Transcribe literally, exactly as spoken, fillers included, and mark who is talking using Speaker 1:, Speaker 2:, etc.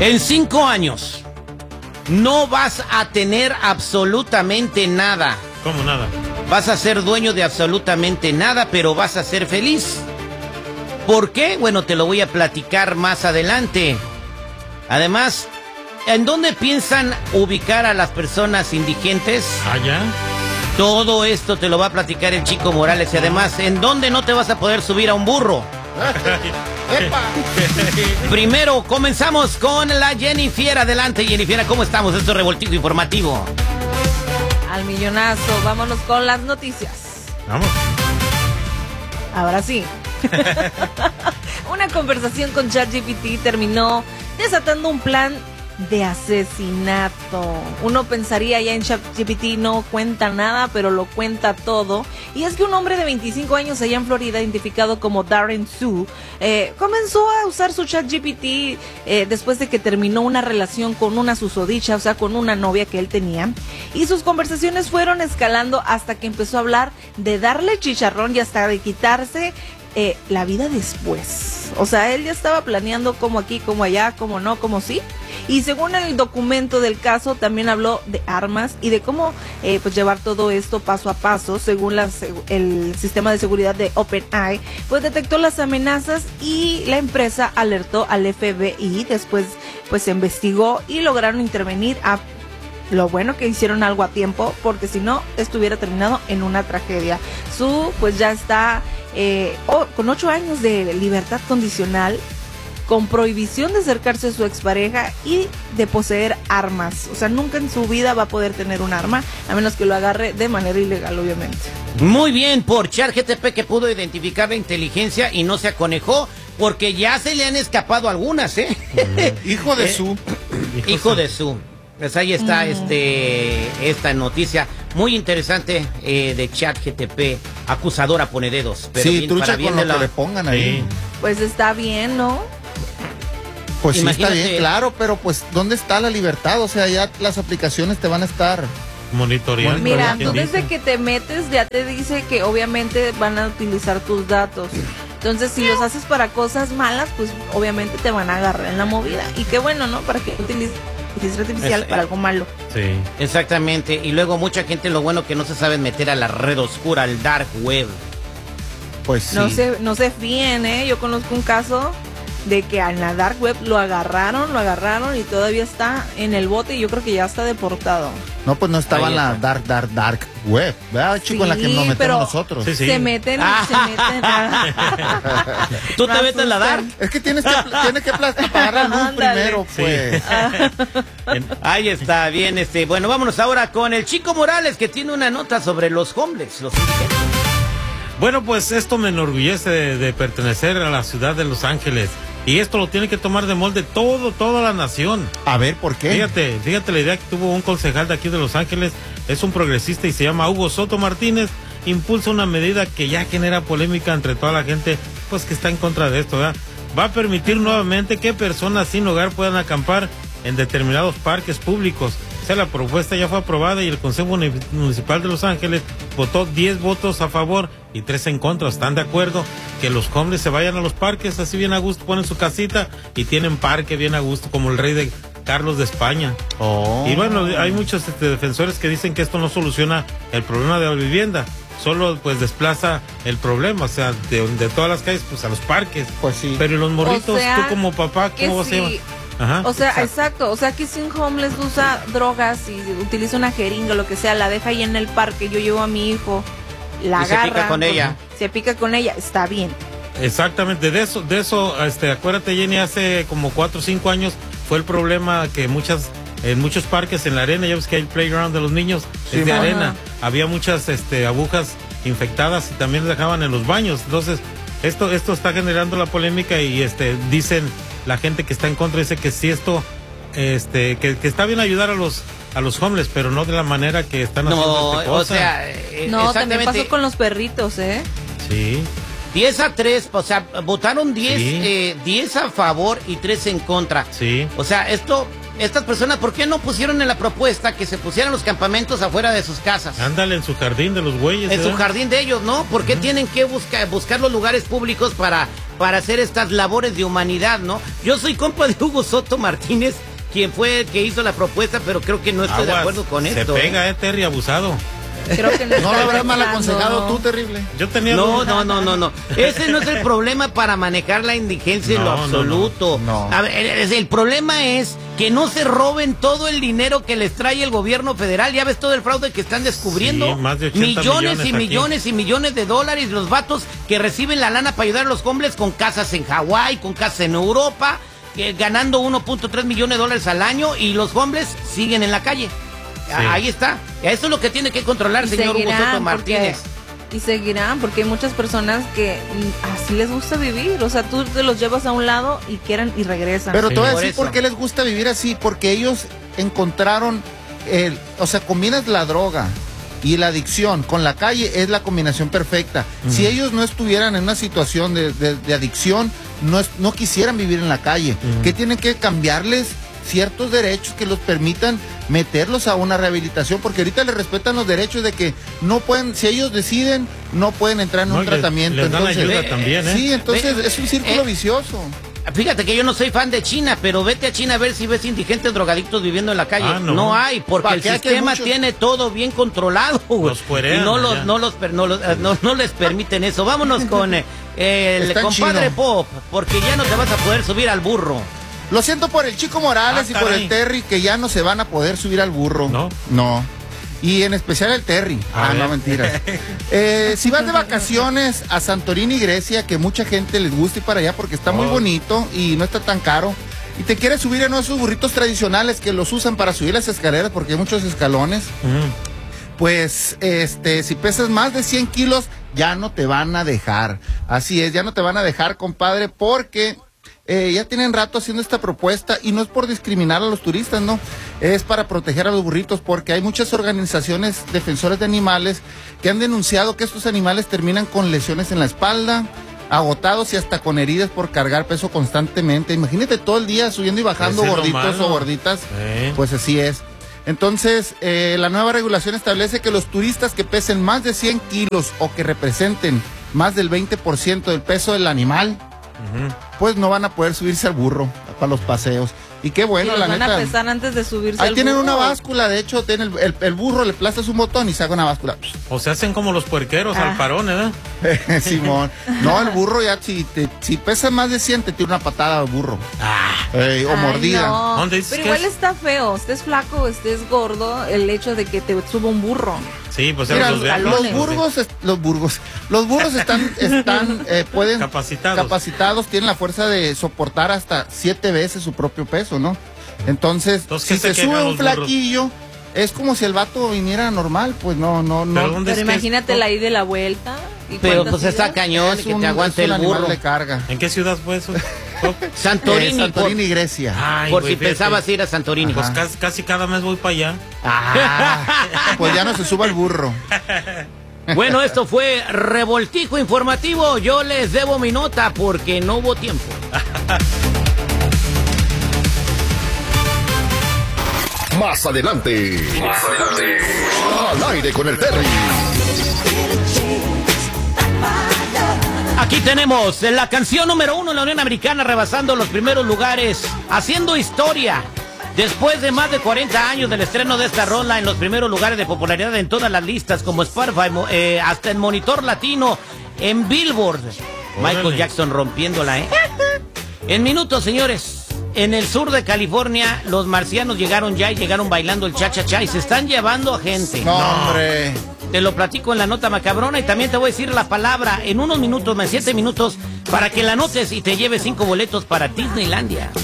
Speaker 1: En cinco años no vas a tener absolutamente nada.
Speaker 2: ¿Cómo nada?
Speaker 1: Vas a ser dueño de absolutamente nada, pero vas a ser feliz. ¿Por qué? Bueno, te lo voy a platicar más adelante. Además, ¿en dónde piensan ubicar a las personas indigentes?
Speaker 2: ¿Allá?
Speaker 1: Todo esto te lo va a platicar el Chico Morales. Y además, ¿en dónde no te vas a poder subir a un burro? Primero, comenzamos con la Jennifer. Adelante, Jennifer, ¿cómo estamos? Esto es Revoltijo Informativo.
Speaker 3: Al millonazo, vámonos con las noticias.
Speaker 2: Vamos.
Speaker 3: Ahora sí. Una conversación con ChatGPT terminó desatando un plan de asesinato. Uno pensaría ya en ChatGPT no cuenta nada, pero lo cuenta todo. Y es que un hombre de veinticinco años allá en Florida, identificado como Darren Sue, eh, comenzó a usar su ChatGPT eh, después de que terminó una relación con una susodicha, o sea, con una novia que él tenía. Y sus conversaciones fueron escalando hasta que empezó a hablar de darle chicharrón y hasta de quitarse eh, la vida después. O sea, él ya estaba planeando como aquí, como allá, como no, como sí. Y según el documento del caso, también habló de armas y de cómo eh, pues llevar todo esto paso a paso. Según la, el sistema de seguridad de OpenAI, pues detectó las amenazas y la empresa alertó al F B I. Después pues se investigó y lograron intervenir. A lo bueno que hicieron algo a tiempo, porque si no estuviera terminado en una tragedia. Su pues ya está eh, oh, con ocho años de libertad condicional, con prohibición de acercarse a su expareja y de poseer armas. O sea, nunca en su vida va a poder tener un arma, a menos que lo agarre de manera ilegal, obviamente.
Speaker 1: Muy bien, por ChatGPT, que pudo identificar la inteligencia y no se aconejó, porque ya se le han escapado algunas, ¿eh?
Speaker 4: Uh-huh. Hijo de
Speaker 1: eh,
Speaker 4: su.
Speaker 1: Hijo de su. Pues ahí está uh-huh. este esta noticia muy interesante eh, de ChatGPT, acusadora pone dedos. Pero
Speaker 4: sí,
Speaker 1: bien,
Speaker 4: trucha
Speaker 1: para bien
Speaker 4: con lo
Speaker 1: de la...
Speaker 4: que le pongan ahí.
Speaker 2: Sí.
Speaker 3: Pues está bien, ¿no?
Speaker 4: Pues
Speaker 1: Imagínate.
Speaker 4: sí está bien, claro, pero pues ¿dónde está la libertad? O sea, ya las aplicaciones te van a estar
Speaker 2: monitoreando.
Speaker 3: Mira, tú desde que te metes ya te dice que obviamente van a utilizar tus datos. Entonces, si los haces para cosas malas, pues obviamente te van a agarrar en la movida. Y qué bueno, ¿no? Para que utilices inteligencia artificial es, para algo malo.
Speaker 2: Sí.
Speaker 1: Exactamente. Y luego mucha gente, lo bueno que no se sabe meter a la red oscura, al dark web.
Speaker 4: Pues sí.
Speaker 3: No se, no se fíen, ¿eh? Yo conozco un caso de que en la dark web lo agarraron, lo agarraron y todavía está en el bote y yo creo que ya está deportado.
Speaker 4: No, pues no estaba en la dark, dark, dark web, ¿verdad, chico? Sí, en la que nos metemos nosotros.
Speaker 3: Sí, sí. Se meten, ah. se meten. A...
Speaker 1: ¿Tú te metes en la dark?
Speaker 4: Es que tienes que, tienes que apagar la luz primero, pues.
Speaker 1: Sí. Ahí está, bien, este. Bueno, vámonos ahora con el Chico Morales, que tiene una nota sobre los homeless, los indigentes.
Speaker 2: Bueno, pues esto me enorgullece de, de pertenecer a la ciudad de Los Ángeles. Y esto lo tiene que tomar de molde todo, toda la nación.
Speaker 4: A ver, ¿por qué?
Speaker 2: Fíjate, fíjate la idea que tuvo un concejal de aquí de Los Ángeles. Es un progresista y se llama Hugo Soto Martínez. Impulsa una medida que ya genera polémica entre toda la gente, pues que está en contra de esto, ¿verdad? Va a permitir nuevamente que personas sin hogar puedan acampar en determinados parques públicos. O sea, la propuesta ya fue aprobada y el Consejo Municipal de Los Ángeles votó diez votos a favor y tres en contra. Están de acuerdo que los hombres se vayan a los parques, así bien a gusto, ponen su casita y tienen parque bien a gusto, como el rey de Carlos de España.
Speaker 4: Oh.
Speaker 2: Y bueno, hay muchos este, defensores que dicen que esto no soluciona el problema de la vivienda, solo pues desplaza el problema, o sea, de, de todas las calles pues a los parques.
Speaker 4: Pues sí.
Speaker 2: Pero los morritos,
Speaker 3: o sea,
Speaker 2: tú como papá, ¿cómo vas a llevar?
Speaker 3: Ajá, o sea, exacto. exacto, o sea que si un homeless usa drogas y utiliza una jeringa o lo que sea, la deja ahí en el parque, yo llevo a mi hijo, la
Speaker 1: y
Speaker 3: agarra,
Speaker 1: se pica con ella,
Speaker 3: se pica con ella, está bien.
Speaker 2: Exactamente, de eso, de eso, este, acuérdate, Jenny, hace como cuatro o cinco años fue el problema que muchas, en muchos parques en la arena, ya ves que hay el playground de los niños, sí, es de ajá. arena, había muchas, este, agujas infectadas y también dejaban en los baños, entonces esto, esto está generando la polémica y, este, dicen la gente que está en contra, dice que si esto, este, que, que está bien ayudar a los a los homeless, pero no de la manera que están haciendo
Speaker 1: no,
Speaker 2: esta cosa.
Speaker 1: O sea, eh,
Speaker 3: no, también pasó con los perritos, ¿eh?
Speaker 2: Sí.
Speaker 1: diez a tres, o sea, votaron diez,
Speaker 2: sí.
Speaker 1: eh, diez a favor y tres en contra.
Speaker 2: Sí.
Speaker 1: O sea, esto, estas personas, ¿por qué no pusieron en la propuesta que se pusieran los campamentos afuera de sus casas?
Speaker 2: Ándale, en su jardín de los güeyes.
Speaker 1: En
Speaker 2: ¿eh?
Speaker 1: su jardín de ellos, ¿no? ¿Por qué uh-huh. tienen que buscar, buscar los lugares públicos para para hacer estas labores de humanidad, ¿no? Yo soy compa de Hugo Soto Martínez, quien fue el que hizo la propuesta, pero creo que no estoy
Speaker 2: Aguas,
Speaker 1: de acuerdo con
Speaker 2: se
Speaker 1: esto.
Speaker 2: Se pega,
Speaker 1: ¿eh?
Speaker 2: eh, Terry, abusado.
Speaker 3: Creo que no,
Speaker 4: no lo habrás mal
Speaker 3: pensando.
Speaker 4: aconsejado tú, terrible.
Speaker 2: Yo tenía...
Speaker 1: No, no, no, no, no. Ese no es el problema para manejar la indigencia en lo
Speaker 2: No,
Speaker 1: absoluto.
Speaker 4: no, no.
Speaker 1: A ver, el, el problema es que no se roben todo el dinero que les trae el gobierno federal. Ya ves todo el fraude que están descubriendo.
Speaker 2: Sí, más de ochenta
Speaker 1: millones y
Speaker 2: millones aquí.
Speaker 1: millones y millones de dólares. Los vatos que reciben la lana para ayudar a los hombres con casas en Hawái, con casas en Europa, que ganando uno punto tres millones de dólares al año, y los hombres siguen en la calle.
Speaker 2: Sí.
Speaker 1: Ahí está. Eso es lo que tiene que controlar,
Speaker 3: Y
Speaker 1: señor Hugo
Speaker 3: seguirán,
Speaker 1: Soto Martínez.
Speaker 3: porque- Y seguirán, porque hay muchas personas que mm, así les gusta vivir. O sea, tú te los llevas a un lado y quieren y regresan.
Speaker 4: Pero
Speaker 2: Sí.
Speaker 4: te voy a
Speaker 1: Por
Speaker 4: decir
Speaker 1: eso.
Speaker 4: por qué les gusta vivir así, porque ellos encontraron, el, o sea, combinas la droga y la adicción con la calle, es la combinación perfecta.
Speaker 2: Mm.
Speaker 4: Si ellos no estuvieran en una situación de, de- de adicción, no, es- no quisieran vivir en la calle.
Speaker 2: Mm.
Speaker 4: ¿Qué tienen que cambiarles? Ciertos derechos que los permitan meterlos a una rehabilitación, porque ahorita les respetan los derechos de que no pueden, si ellos deciden, no pueden entrar en
Speaker 2: No,
Speaker 4: un
Speaker 2: les-
Speaker 4: tratamiento.
Speaker 2: les dan
Speaker 4: entonces,
Speaker 2: ayuda también, ¿eh?
Speaker 4: Sí, entonces
Speaker 1: Ve-
Speaker 4: es un círculo
Speaker 1: eh,
Speaker 4: vicioso.
Speaker 1: Fíjate que yo no soy fan de China, pero vete a China a ver si ves indigentes drogadictos viviendo en la calle.
Speaker 2: Ah, no.
Speaker 1: no. hay, porque
Speaker 4: ¿Para
Speaker 1: el
Speaker 4: qué? Aquí hay
Speaker 1: sistema
Speaker 4: muchos.
Speaker 1: tiene todo bien controlado. güey.
Speaker 2: Los cuerean
Speaker 1: y no los,
Speaker 2: allá.
Speaker 1: no, los, per- no, los- eh, no, no les permiten eso. Vámonos con eh, el
Speaker 4: Está en
Speaker 1: compadre
Speaker 4: chino.
Speaker 1: Pop, porque ya no te vas a poder subir al burro.
Speaker 4: Lo siento por el Chico Morales
Speaker 2: Ah,
Speaker 4: y por
Speaker 2: caray.
Speaker 4: el Terry, que ya no se van a poder subir al burro.
Speaker 2: ¿No?
Speaker 4: No. Y en especial el Terry.
Speaker 2: A
Speaker 4: Ah,
Speaker 2: ver.
Speaker 4: no, mentiras. Eh, si vas de vacaciones a Santorini, Grecia, que mucha gente les gusta ir para allá porque está muy
Speaker 2: Oh.
Speaker 4: bonito y no está tan caro, y te quieres subir en uno de esos burritos tradicionales que los usan para subir las escaleras porque hay muchos escalones,
Speaker 2: Mm.
Speaker 4: pues este, si pesas más de cien kilos, ya no te van a dejar. Así es, ya no te van a dejar, compadre, porque eh, ya tienen rato haciendo esta propuesta, y no es por discriminar a los turistas, no, es para proteger a los burritos, porque hay muchas organizaciones defensoras de animales que han denunciado que estos animales terminan con lesiones en la espalda, agotados y hasta con heridas por cargar peso constantemente. Imagínate todo el día subiendo y bajando,
Speaker 2: Ese es lo
Speaker 4: gorditos
Speaker 2: malo.
Speaker 4: o gorditas.
Speaker 2: Sí.
Speaker 4: Pues así es. Entonces, eh, la nueva regulación establece que los turistas que pesen más de cien kilos o que representen más del veinte por ciento del peso del animal,
Speaker 2: Ujú.
Speaker 4: pues no van a poder subirse al burro para los paseos. Y qué bueno,
Speaker 3: y los
Speaker 4: la
Speaker 3: van a
Speaker 4: neta.
Speaker 3: pesar antes de subirse
Speaker 4: Ahí
Speaker 3: al
Speaker 4: tienen
Speaker 3: burro.
Speaker 4: una báscula, de hecho, tiene el, el- el burro, le plastas un botón y saca una báscula.
Speaker 2: O se hacen como los puerqueros
Speaker 3: Ah.
Speaker 2: al parón, ¿verdad?
Speaker 4: Simón. No, el burro ya, si, te, si pesa más de cien, te tira una patada al burro. Ey, o
Speaker 3: Ay,
Speaker 4: mordida.
Speaker 3: no.
Speaker 2: ¿Dónde dices
Speaker 3: Pero
Speaker 2: que
Speaker 3: igual
Speaker 2: es?
Speaker 3: está feo, estés flaco o estés gordo, el hecho de que te suba un burro.
Speaker 2: Sí, pues
Speaker 4: Mira,
Speaker 2: eran los
Speaker 4: los,
Speaker 2: viajes.
Speaker 3: escalones.
Speaker 4: burgos, est- los burgos, los burros están, están, eh, pueden
Speaker 2: Capacitados.
Speaker 4: capacitados, tienen la fuerza de soportar hasta siete veces su propio peso, ¿no? Entonces,
Speaker 2: Entonces,
Speaker 4: si
Speaker 2: ¿qué se
Speaker 4: se sube
Speaker 2: quejan
Speaker 4: un
Speaker 2: los burros?
Speaker 4: flaquillo, es como si el vato viniera normal, pues no, no,
Speaker 2: Pero
Speaker 4: no.
Speaker 2: ¿dónde
Speaker 3: Pero
Speaker 2: es que
Speaker 3: imagínate
Speaker 2: es?
Speaker 3: la ida y la vuelta. ¿y
Speaker 1: Pero
Speaker 3: cuántas
Speaker 1: pues está
Speaker 3: idas?
Speaker 1: cañón
Speaker 4: Es
Speaker 1: que
Speaker 4: un-
Speaker 1: te aguante
Speaker 4: es un
Speaker 1: el
Speaker 4: animal
Speaker 1: burro.
Speaker 4: de carga.
Speaker 2: ¿En qué ciudad fue eso?
Speaker 1: Santorini,
Speaker 4: Eh, Santorini,
Speaker 1: por,
Speaker 4: Grecia.
Speaker 2: Ay,
Speaker 1: por
Speaker 2: güey,
Speaker 1: si
Speaker 2: fíjate.
Speaker 1: pensabas ir a Santorini.
Speaker 2: Pues
Speaker 4: Ajá.
Speaker 2: casi, casi cada mes voy para allá.
Speaker 4: Ah, pues ya no se suba el burro.
Speaker 1: Bueno, esto fue Revoltijo Informativo. Yo les debo mi nota porque no hubo tiempo.
Speaker 5: Más adelante. Más adelante. Al aire con el Terry.
Speaker 1: Aquí tenemos la canción número uno en la Unión Americana, rebasando los primeros lugares, haciendo historia. Después de más de cuarenta años del estreno de esta rola en los primeros lugares de popularidad en todas las listas como Spotify, mo- eh, hasta en Monitor Latino, en Billboard. Michael
Speaker 2: Órale.
Speaker 1: Jackson rompiéndola, ¿eh? En minutos, señores, en el sur de California, los marcianos llegaron ya y llegaron bailando el cha-cha-cha y se están llevando a gente.
Speaker 4: No, hombre.
Speaker 1: Te lo platico en la nota macabrona y también te voy a decir la palabra en unos minutos, en siete minutos, para que la notes y te lleves cinco boletos para Disneylandia.